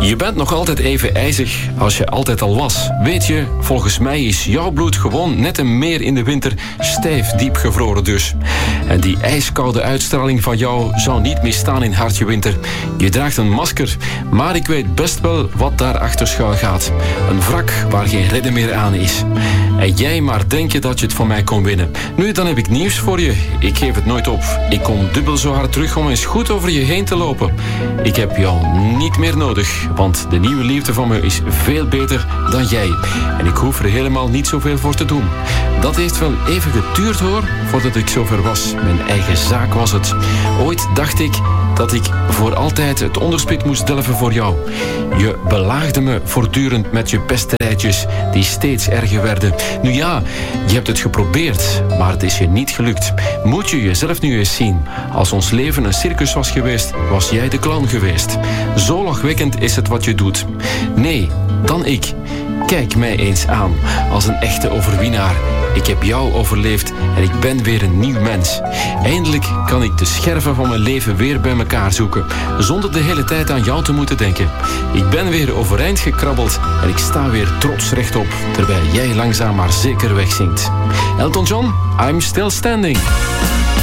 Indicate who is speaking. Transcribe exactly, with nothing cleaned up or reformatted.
Speaker 1: Je bent nog altijd even ijzig als je altijd al was. Weet je, volgens mij is jouw bloed gewoon net een meer in de winter stijf diep gevroren dus. En die ijskoude uitstraling van jou zou niet misstaan in hartje winter. Je draagt een masker, maar ik weet best wel wat daarachter schuil gaat. Een wrak waar geen redden meer aan is. En jij maar denk je dat je het van mij kon winnen. Nu, dan heb ik nieuws voor je. Ik geef het nooit op. Ik kom dubbel zo hard terug om eens goed over je heen te lopen. Ik heb jou niet meer nodig, want de nieuwe liefde van me is veel beter dan jij. En ik hoef er helemaal niet zoveel voor te doen. Dat heeft wel even geduurd hoor, voordat ik zover was. Mijn eigen zaak was het. Ooit dacht ik dat ik voor altijd het onderspit moest delven voor jou. Je belaagde me voortdurend met je pesterijtjes die steeds erger werden. Nu ja, je hebt het geprobeerd, maar het is je niet gelukt. Moet je jezelf nu eens zien. Als ons leven een circus was geweest, was jij de clown geweest. Zo lachwekkend is het wat je doet. Nee, dan ik. Kijk mij eens aan, als een echte overwinnaar. Ik heb jou overleefd en ik ben weer een nieuw mens. Eindelijk kan ik de scherven van mijn leven weer bij elkaar zoeken, zonder de hele tijd aan jou te moeten denken. Ik ben weer overeind gekrabbeld en ik sta weer trots rechtop, terwijl jij langzaam maar zeker wegzinkt. Elton John, I'm Still Standing.